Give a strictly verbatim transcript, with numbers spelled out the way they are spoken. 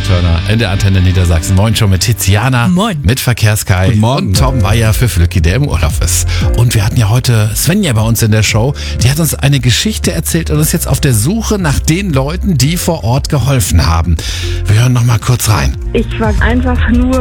Turner in der Antenne Niedersachsen. Moin schon mit Tiziana, Moin. mit Verkehrskai Guten Morgen. und Tom Weyer für Flücki, der im Urlaub ist. Und wir hatten ja heute Svenja bei uns in der Show. Die hat uns eine Geschichte erzählt und ist jetzt auf der Suche nach den Leuten, die vor Ort geholfen haben. Wir hören noch mal kurz rein. Ich war einfach nur